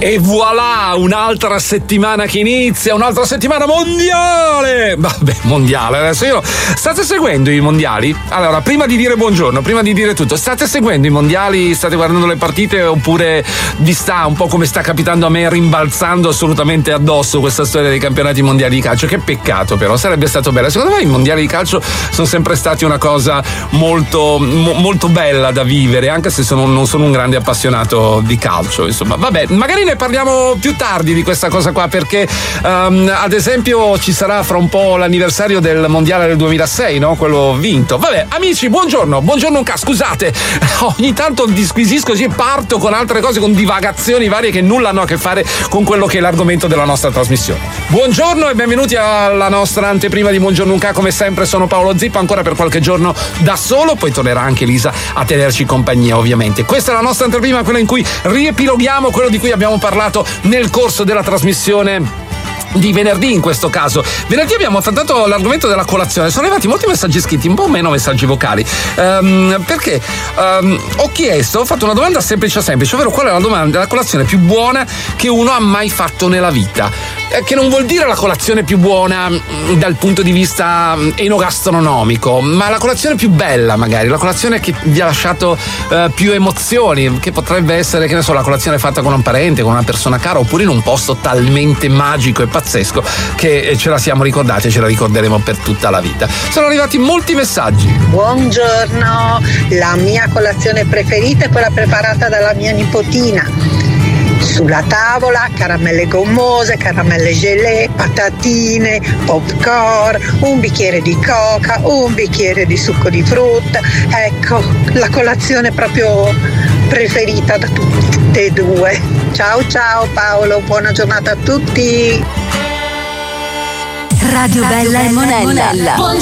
E voilà, un'altra settimana che inizia, un'altra settimana mondiale. Vabbè, mondiale, adesso io... State seguendo i mondiali? Allora, prima di dire buongiorno, prima di dire tutto, state seguendo i mondiali? State guardando le partite oppure vi sta, un po' come sta capitando a me, rimbalzando assolutamente addosso questa storia dei campionati mondiali di calcio? Che peccato, però, sarebbe stato bello. Secondo me i mondiali di calcio sono sempre stati una cosa molto bella da vivere, anche se non sono un grande appassionato di calcio, insomma. Vabbè, magari ne parliamo più tardi di questa cosa qua, perché ad esempio ci sarà fra un po' l'anniversario del mondiale del 2006, no? Quello vinto. Vabbè, amici, buongiorno scusate, ogni tanto disquisisco così e parto con altre cose, con divagazioni varie che nulla hanno a che fare con quello che è l'argomento della nostra trasmissione. Buongiorno e benvenuti alla nostra anteprima di Buongiorno Unca. Come sempre sono Paolo Zippo, ancora per qualche giorno da solo, poi tornerà anche Lisa a tenerci compagnia, ovviamente. Questa è la nostra anteprima, quella in cui riepiloghiamo quello di cui abbiamo parlato nel corso della trasmissione di venerdì. In questo caso venerdì abbiamo affrontato l'argomento della colazione. Sono arrivati molti messaggi scritti, un po' meno messaggi vocali, perché ho fatto una domanda semplice, ovvero qual è la colazione più buona che uno ha mai fatto nella vita, che non vuol dire la colazione più buona dal punto di vista enogastronomico, ma la colazione più bella, magari la colazione che vi ha lasciato più emozioni, che potrebbe essere, che ne so, la colazione fatta con un parente, con una persona cara, oppure in un posto talmente magico e pazzesco che ce la siamo ricordati e ce la ricorderemo per tutta la vita. Sono arrivati molti messaggi. Buongiorno, la mia colazione preferita è quella preparata dalla mia nipotina. Sulla tavola caramelle gommose, caramelle gelée, patatine, popcorn, un bicchiere di coca, un bicchiere di succo di frutta. Ecco, la colazione proprio preferita da tutte e due. Ciao Paolo, buona giornata a tutti. Radio Bella e Monella.